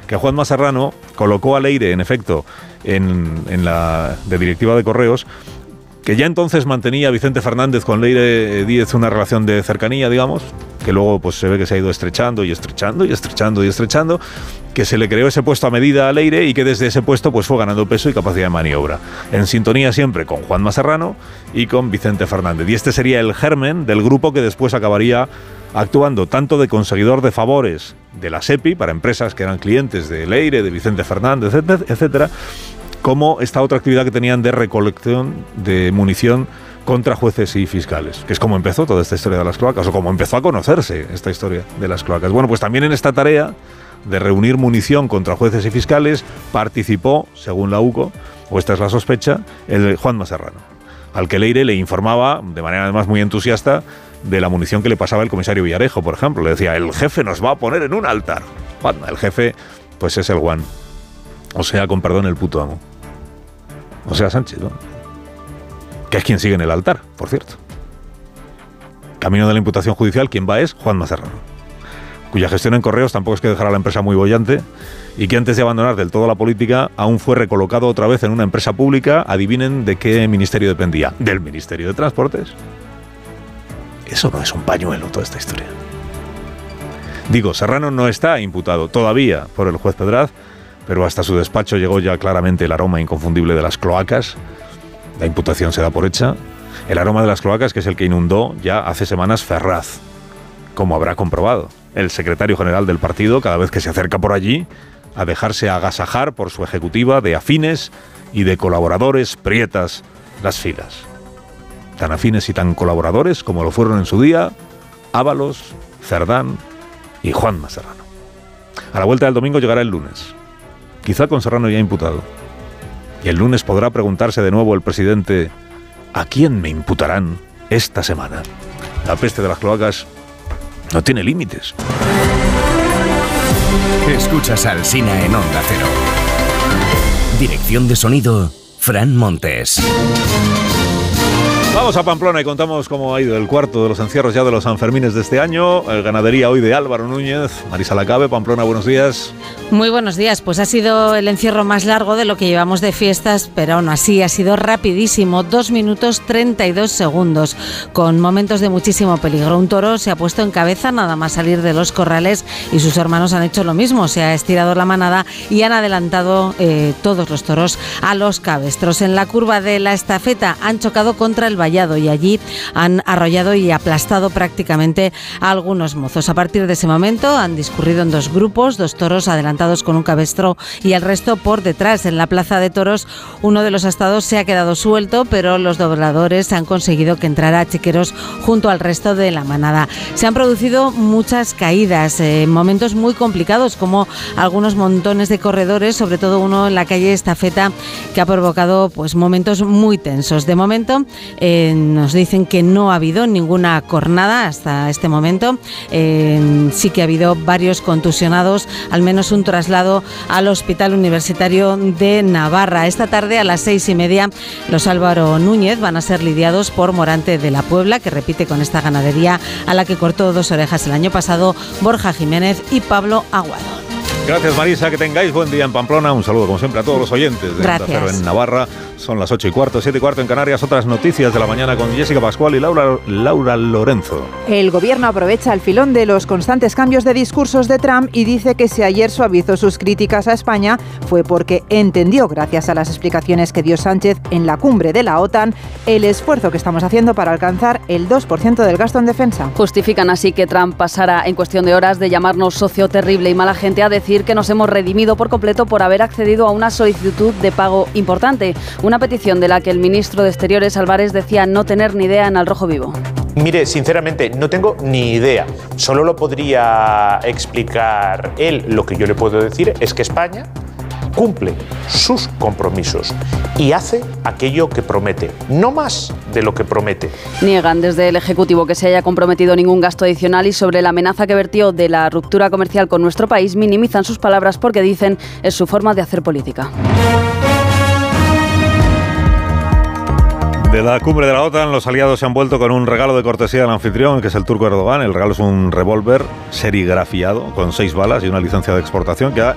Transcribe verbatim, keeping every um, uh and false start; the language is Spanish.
que Juanma Serrano colocó a Leire, en efecto, en, en la de directiva de Correos, que ya entonces mantenía Vicente Fernández con Leire Díez una relación de cercanía, digamos, que luego pues se ve que se ha ido estrechando y estrechando y estrechando y estrechando, que se le creó ese puesto a medida a Leire y que desde ese puesto pues fue ganando peso y capacidad de maniobra, en sintonía siempre con Juanma Serrano y con Vicente Fernández. Y este sería el germen del grupo que después acabaría actuando tanto de conseguidor de favores de la SEPI para empresas que eran clientes de Leire, de Vicente Fernández, etcétera, como esta otra actividad que tenían de recolección de munición contra jueces y fiscales, que es como empezó toda esta historia de las cloacas, o como empezó a conocerse esta historia de las cloacas. Bueno, pues también en esta tarea de reunir munición contra jueces y fiscales participó, según la U C O, o esta es la sospecha, el Juanma Serrano, al que Leire le informaba, de manera además muy entusiasta, de la munición que le pasaba el comisario Villarejo, por ejemplo. Le decía, el jefe nos va a poner en un altar. Juanma, el jefe, pues es el Juan. O sea, con perdón, el puto amo. O sea, Sánchez, ¿no? Que es quien sigue en el altar, por cierto. Camino de la imputación judicial, quien va es Juanma Serrano, cuya gestión en Correos tampoco es que dejara la empresa muy bollante y que antes de abandonar del todo la política aún fue recolocado otra vez en una empresa pública. Adivinen de qué ministerio dependía. Del Ministerio de Transportes. Eso no es un pañuelo, toda esta historia. Digo, Serrano no está imputado todavía por el juez Pedraz, pero hasta su despacho llegó ya claramente el aroma inconfundible de las cloacas. La imputación se da por hecha. El aroma de las cloacas, que es el que inundó ya hace semanas Ferraz, como habrá comprobado el secretario general del partido cada vez que se acerca por allí a dejarse agasajar por su ejecutiva de afines y de colaboradores prietas las filas. Tan afines y tan colaboradores como lo fueron en su día Ábalos, Cerdán y Juanma Serrano. A la vuelta del domingo llegará el lunes, quizá con Serrano ya imputado. Y el lunes podrá preguntarse de nuevo el presidente: ¿a quién me imputarán esta semana? La peste de las cloacas no tiene límites. Escuchas al Sina en Onda Cero. Dirección de sonido, Fran Montes. Vamos a Pamplona y contamos cómo ha ido el cuarto de los encierros ya de los Sanfermines de este año. El ganadería hoy de Álvaro Núñez. Marisa Lacabe, Pamplona, buenos días. Muy buenos días. Pues ha sido el encierro más largo de lo que llevamos de fiestas, pero aún así ha sido rapidísimo. Dos minutos treinta y dos segundos, con momentos de muchísimo peligro. Un toro se ha puesto en cabeza nada más salir de los corrales y sus hermanos han hecho lo mismo. Se ha estirado la manada y han adelantado eh, todos los toros a los cabestros. En la curva de la estafeta han chocado contra el vallado y allí han arrollado y aplastado prácticamente a algunos mozos. A partir de ese momento han discurrido en dos grupos, dos toros adelantados con un cabestro y el resto por detrás. En la plaza de toros uno de los astados se ha quedado suelto, pero los dobladores han conseguido que entrara a chiqueros junto al resto de la manada. Se han producido muchas caídas, eh, momentos muy complicados, como algunos montones de corredores, sobre todo uno en la calle Estafeta, que ha provocado pues momentos muy tensos. De momento eh, nos dicen que no ha habido ninguna cornada hasta este momento. Eh, sí que ha habido varios contusionados, al menos un traslado al Hospital Universitario de Navarra. Esta tarde a las seis y media los Álvaro Núñez van a ser lidiados por Morante de la Puebla, que repite con esta ganadería a la que cortó dos orejas el año pasado, Borja Jiménez y Pablo Aguado. Gracias, Marisa, que tengáis buen día en Pamplona. Un saludo, como siempre, a todos los oyentes de Onda Cero en Navarra. Son las ocho y cuarto, siete y cuarto en Canarias. Otras noticias de la mañana con Jessica Pascual y Laura, Laura Lorenzo. El gobierno aprovecha el filón de los constantes cambios de discursos de Trump y dice que si ayer suavizó sus críticas a España fue porque entendió, gracias a las explicaciones que dio Sánchez en la cumbre de la OTAN, el esfuerzo que estamos haciendo para alcanzar el dos por ciento del gasto en defensa. Justifican así que Trump pasara en cuestión de horas de llamarnos socio terrible y mala gente a decir que nos hemos redimido por completo por haber accedido a una solicitud de pago importante. Una petición de la que el ministro de Exteriores, Álvarez, decía no tener ni idea en Al Rojo Vivo. Mire, sinceramente, no tengo ni idea. Solo lo podría explicar él. Lo que yo le puedo decir es que España cumple sus compromisos y hace aquello que promete, no más de lo que promete. Niegan desde el Ejecutivo que se haya comprometido ningún gasto adicional y sobre la amenaza que vertió de la ruptura comercial con nuestro país minimizan sus palabras porque dicen es su forma de hacer política. De la cumbre de la OTAN, los aliados se han vuelto con un regalo de cortesía al anfitrión, que es el turco Erdogan. El regalo es un revólver serigrafiado con seis balas y una licencia de exportación que ha